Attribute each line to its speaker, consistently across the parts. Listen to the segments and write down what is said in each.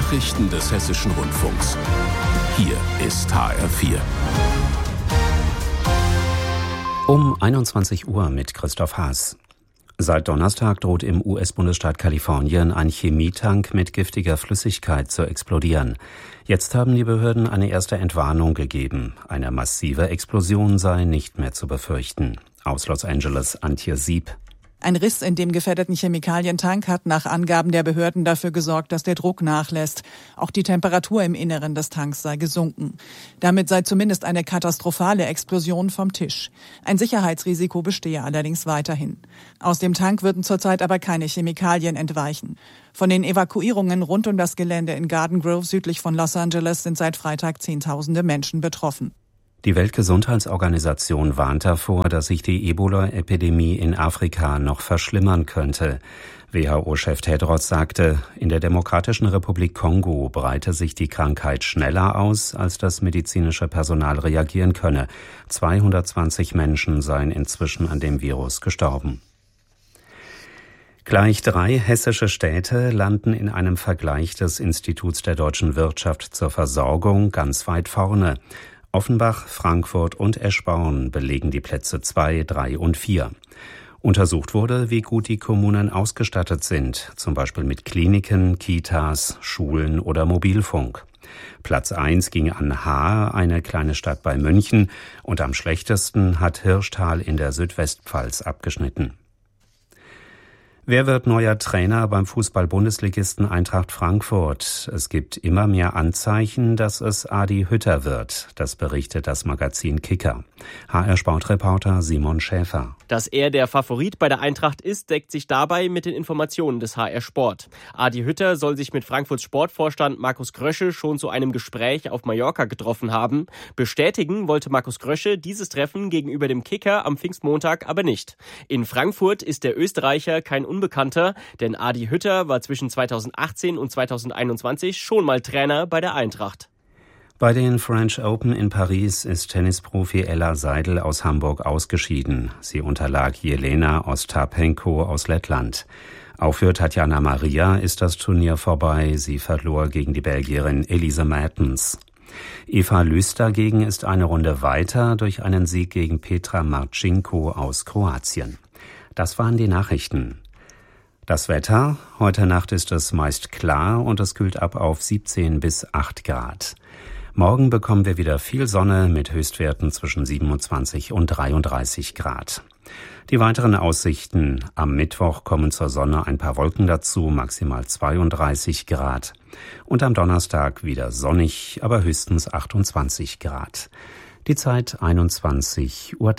Speaker 1: Nachrichten des Hessischen Rundfunks. Hier ist HR4.
Speaker 2: Um 21 Uhr mit Christoph Haas. Seit Donnerstag droht im US-Bundesstaat Kalifornien ein Chemietank mit giftiger Flüssigkeit zu explodieren. Jetzt haben die Behörden eine erste Entwarnung gegeben. Eine massive Explosion sei nicht mehr zu befürchten. Aus Los Angeles Antje Sieb.
Speaker 3: Ein Riss in dem gefährdeten Chemikalientank hat nach Angaben der Behörden dafür gesorgt, dass der Druck nachlässt. Auch die Temperatur im Inneren des Tanks sei gesunken. Damit sei zumindest eine katastrophale Explosion vom Tisch. Ein Sicherheitsrisiko bestehe allerdings weiterhin. Aus dem Tank würden zurzeit aber keine Chemikalien entweichen. Von den Evakuierungen rund um das Gelände in Garden Grove südlich von Los Angeles sind seit Freitag Zehntausende Menschen betroffen.
Speaker 2: Die Weltgesundheitsorganisation warnt davor, dass sich die Ebola-Epidemie in Afrika noch verschlimmern könnte. WHO-Chef Tedros sagte, in der Demokratischen Republik Kongo breite sich die Krankheit schneller aus, als das medizinische Personal reagieren könne. 220 Menschen seien inzwischen an dem Virus gestorben. Gleich 3 hessische Städte landen in einem Vergleich des Instituts der deutschen Wirtschaft zur Versorgung ganz weit vorne. Offenbach, Frankfurt und Eschborn belegen die Plätze 2, 3 und 4. Untersucht wurde, wie gut die Kommunen ausgestattet sind, zum Beispiel mit Kliniken, Kitas, Schulen oder Mobilfunk. Platz 1 ging an Haar, eine kleine Stadt bei München, und am schlechtesten hat Hirschtal in der Südwestpfalz abgeschnitten. Wer wird neuer Trainer beim Fußball-Bundesligisten Eintracht Frankfurt? Es gibt immer mehr Anzeichen, dass es Adi Hütter wird. Das berichtet das Magazin Kicker. HR-Sportreporter Simon Schäfer.
Speaker 4: Dass er der Favorit bei der Eintracht ist, deckt sich dabei mit den Informationen des HR Sport. Adi Hütter soll sich mit Frankfurts Sportvorstand Markus Krösche schon zu einem Gespräch auf Mallorca getroffen haben. Bestätigen wollte Markus Krösche dieses Treffen gegenüber dem Kicker am Pfingstmontag aber nicht. In Frankfurt ist der Österreicher kein Unbekannter, denn Adi Hütter war zwischen 2018 und 2021 schon mal Trainer bei der Eintracht.
Speaker 2: Bei den French Open in Paris ist Tennisprofi Ella Seidel aus Hamburg ausgeschieden. Sie unterlag Jelena Ostapenko aus Lettland. Auch für Tatjana Maria ist das Turnier vorbei. Sie verlor gegen die Belgierin Elise Mertens. Eva Lüß dagegen ist eine Runde weiter durch einen Sieg gegen Petra Marcinko aus Kroatien. Das waren die Nachrichten. Das Wetter: Heute Nacht ist es meist klar und es kühlt ab auf 17 bis 8 Grad. Morgen bekommen wir wieder viel Sonne mit Höchstwerten zwischen 27 und 33 Grad. Die weiteren Aussichten: Am Mittwoch kommen zur Sonne ein paar Wolken dazu, maximal 32 Grad. Und am Donnerstag wieder sonnig, aber höchstens 28 Grad. Die Zeit 21:03 Uhr.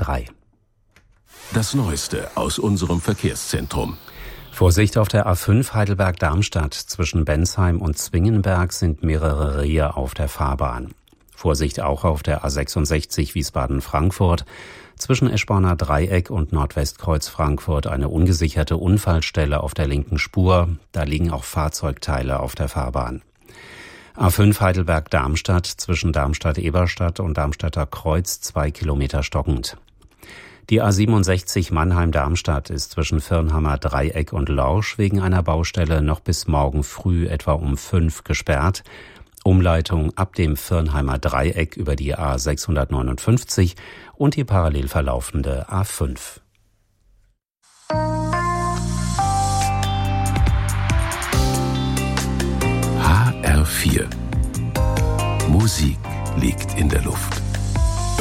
Speaker 1: Das Neueste aus unserem Verkehrszentrum.
Speaker 2: Vorsicht auf der A5 Heidelberg-Darmstadt. Zwischen Bensheim und Zwingenberg sind mehrere Rehe auf der Fahrbahn. Vorsicht auch auf der A66 Wiesbaden-Frankfurt. Zwischen Eschborner Dreieck und Nordwestkreuz Frankfurt eine ungesicherte Unfallstelle auf der linken Spur. Da liegen auch Fahrzeugteile auf der Fahrbahn. A5 Heidelberg-Darmstadt zwischen Darmstadt-Eberstadt und Darmstadter Kreuz 2 Kilometer stockend. Die A67 Mannheim-Darmstadt ist zwischen Firnhammer Dreieck und Lorsch wegen einer Baustelle noch bis morgen früh etwa um 5 gesperrt. Umleitung ab dem Firnheimer Dreieck über die A659 und die parallel verlaufende A5.
Speaker 1: HR4. Musik liegt in der Luft.